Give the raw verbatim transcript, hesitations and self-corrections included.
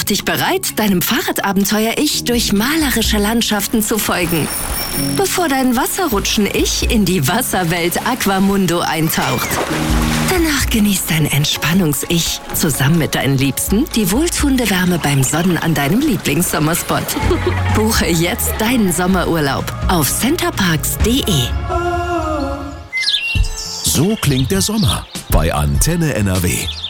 dich bereit, deinem Fahrradabenteuer-Ich durch malerische Landschaften zu folgen, bevor dein Wasserrutschen-Ich in die Wasserwelt Aquamundo eintaucht. Danach genießt dein Entspannungs-Ich zusammen mit deinen Liebsten die wohltuende Wärme beim Sonnen an deinem Lieblingssommerspot. Buche jetzt deinen Sommerurlaub auf centerparks punkt de. So klingt der Sommer bei Antenne N R W.